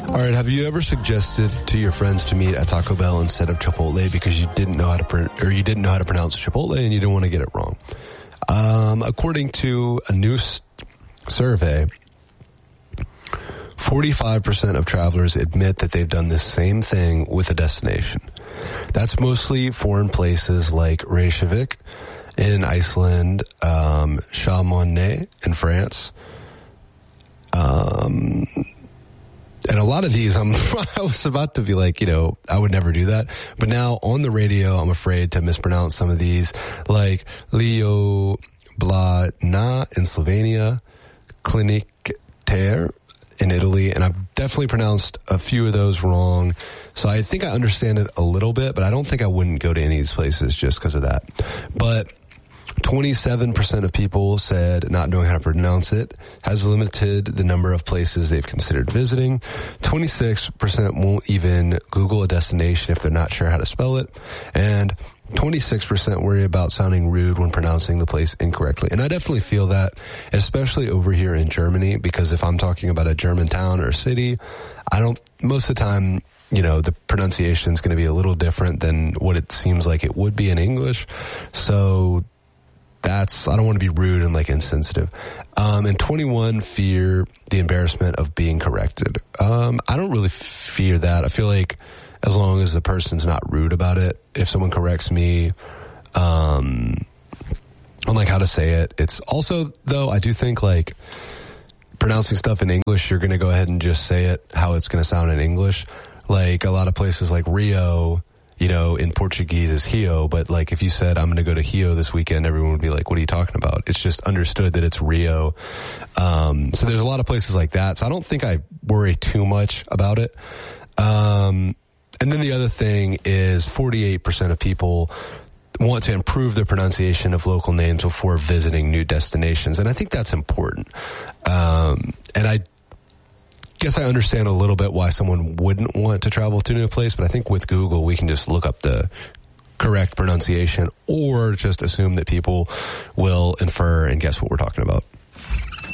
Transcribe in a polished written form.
All right, have you ever suggested to your friends to meet at Taco Bell instead of Chipotle because you didn't know how to pronounce Chipotle and you didn't want to get it wrong? According to a new survey, 45% of travelers admit that they've done this same thing with a destination. That's mostly foreign places like Reykjavik in Iceland, Chamonix in France. And a lot of these, I was about to be like, I would never do that. But now on the radio, I'm afraid to mispronounce some of these, like Ljubljana in Slovenia, Klinik Ter in Italy, and I've definitely pronounced a few of those wrong. So I think I understand it a little bit, but I don't think I wouldn't go to any of these places just because of that. But 27% of people said not knowing how to pronounce it has limited the number of places they've considered visiting. 26% won't even Google a destination if they're not sure how to spell it. And 26% worry about sounding rude when pronouncing the place incorrectly. And I definitely feel that, especially over here in Germany, because if I'm talking about a German town or city, most of the time, the pronunciation is going to be a little different than what it seems like it would be in English. So I don't want to be rude and insensitive. And 21 fear the embarrassment of being corrected. I don't really fear that. I feel like as long as the person's not rude about it, if someone corrects me, on how to say it, it's also, though, I do think pronouncing stuff in English, you're going to go ahead and just say it how it's going to sound in English. Like a lot of places like Rio, in Portuguese is Rio, but if you said, I'm going to go to Rio this weekend, everyone would be like, what are you talking about? It's just understood that it's Rio. So there's a lot of places like that. So I don't think I worry too much about it. And then the other thing is 48% of people want to improve the pronunciation of local names before visiting new destinations. And I think that's important. And I guess I understand a little bit why someone wouldn't want to travel to a new place, but I think with Google, we can just look up the correct pronunciation or just assume that people will infer and guess what we're talking about.